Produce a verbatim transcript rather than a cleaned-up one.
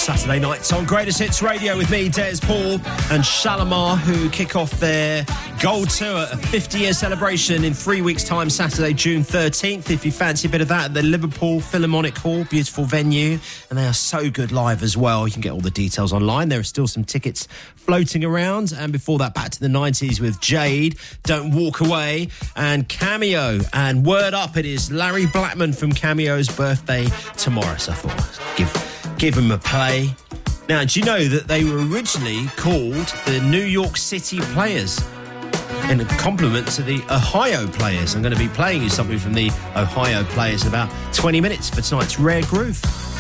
Saturday nights on Greatest Hits Radio with me, Des Paul, and Shalimar, who kick off their Gold Tour, a fifty-year celebration in three weeks' time, Saturday, June thirteenth. If you fancy a bit of that at the Liverpool Philharmonic Hall, beautiful venue, and they are so good live as well. You can get all the details online. There are still some tickets floating around. And before that, back to the nineties with Jade, Don't Walk Away, and Cameo. And word up, it is Larry Blackman from Cameo's birthday tomorrow. So I thought, give, give him a play. Now, do you know that they were originally called the New York City Players, in a compliment to the Ohio Players? I'm going to be playing you something from the Ohio Players in about twenty minutes for tonight's Rare Groove.